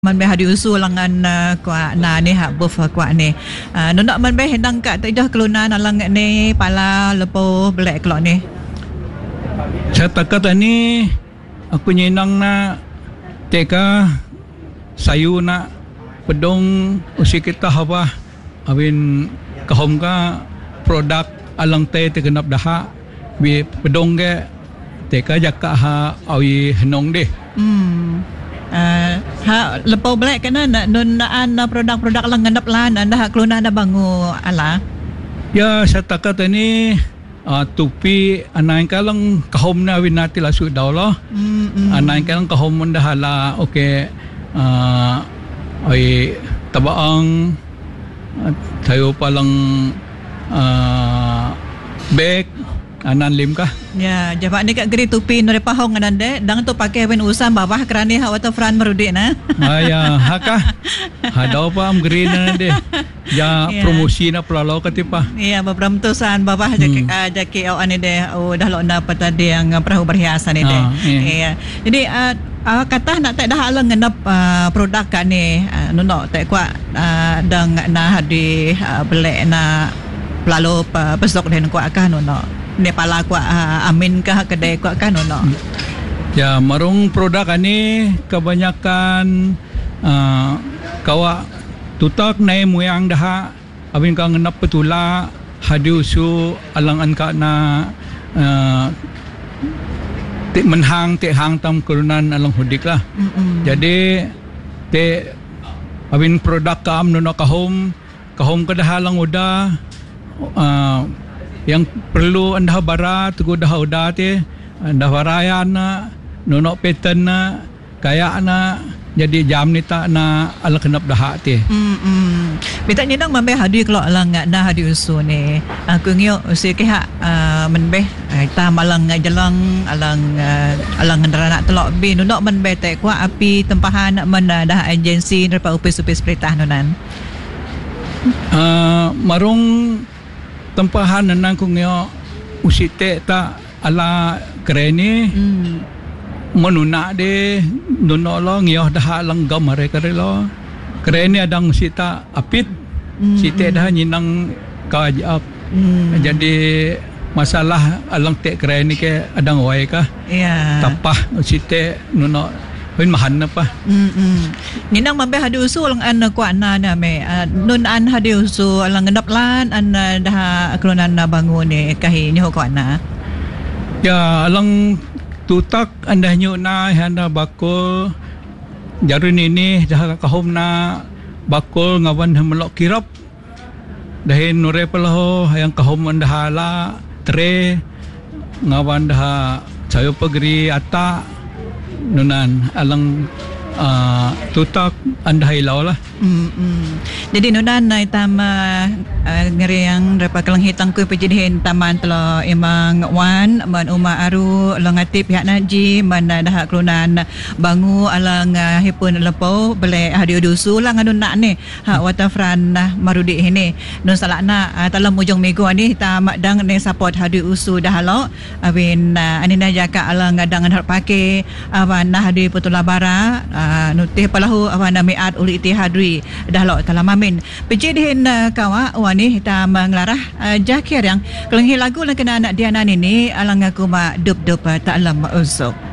มันไปหาดิวสู้langan kwa na ni ha buff kwa ni no nak man be hendang kat tak dah keluna nalang ni pala lepo belek kelok ni saya takat ni aku nyenang na teka sayu na pedong usi kita hawa awin kahom ka produk alang te kenap daha bi pedong ke teka jaka ha awi henong deh ha lepo black kana nun naan produk-produk lang nganap lan anda ha keluna na bangu ala ya saya takat ni tupi anain kalang kahom na winati lasu daw lo anain kalang kahom munda hala okay ay tabaang tayo palang bag anan lim ka ya jawab ni kat geri tupi nore pahong anan de dang tu pakai ben usam bawah kerani ha waterfront marudi na ya haka hadaw pa am green na de ya promosi na pelalo katipa ya babram tusan bawah jaki ani de dah lo na patade yang perahu berhiasan ni de ya jadi kata nak tak dah alang ngenap produk kat ni nono tak kuat dang na hadi belek na pelalo pesok den kuat kan nono Nepala kuat amin kah kedai kuat kan ono. Ya marung produk ani kebanyakan kawa tutak nai muyang dah abin ka ngenap petula hadiusu alang ka na tik menhang tik hang tam kerunan alang hudik lah. Jadi te abin produk kam nono kahom kedah alang udah yang perlu anda barat tu dah udah te anda warayan na nono pattern na kaya na jadi jam ni tak na ala kenap dah te beta ni nang mambe hadi kelok lang na hadi usu ni aku ngio usi ke ha menbe ta malang jalang alang ngendara nak telok bi nono menbe te kwa api tempahan men dah agensi depa upis perintah nonan marung tempahan nang ku ngio usite ta ala kreni menuna de nono lo ngio dah langgam mereka lo kreni adang usita apit site dah nyinang kajap jadi masalah alang te kreni ke adang wai ka tapah usite nono pun mahan apa ninang mambe hadi usu lang an kuat na me nun an hadi usu lang ngendap lan an dah kelunan na bangun ni kahi ni kuat na ya alang tutak anda nyu na handa bakul jarun ini dah kahom na bakul ngawan melok kirap dahin nure pelaho yang kahom anda hala tre ngawan dah sayo pagri ata nunan alang tutak andai law lah jadi nunan na itama ngeri yang dapat kelang hitang ku pejadian taman telo emang wan man uma aru langatip pihak naji man dah kelunan bangu alang hipun lepo bele hadi dusu lang anu nak ni ha waterfront marudi ini nun salakna dalam ujung minggu ni tam dang ni support hadi usu dah lo awin anina jaka alang dang har pake awan hadi putula bara nutih palahu awan miat uli itihadri dah lo talamamin pejadian kawa wani kita mengelarah jakir yang kelenghi lagu lah kena anak Diana ini alang aku mak dup tak lama usuk